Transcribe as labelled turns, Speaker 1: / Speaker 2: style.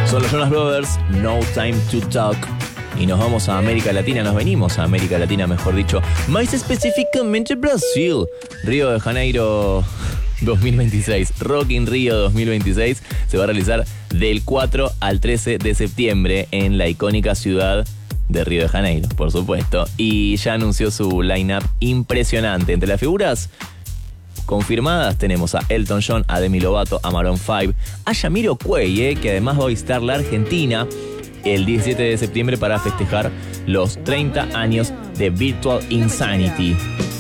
Speaker 1: Son los Jonas Brothers, No Time to Talk. Y nos vamos a América Latina, nos venimos a América Latina, mejor dicho, más específicamente Brasil. Río de Janeiro 2026, Rock in Rio 2026 se va a realizar del 4 al 13 de septiembre en la icónica ciudad de Río de Janeiro, por supuesto. Y ya anunció su line-up impresionante. Entre las figuras confirmadas tenemos a Elton John, a Demi Lovato, a Maroon 5, a Jamiroquai, que además va a visitar la Argentina el 17 de septiembre para festejar los 30 años de Virtual Insanity.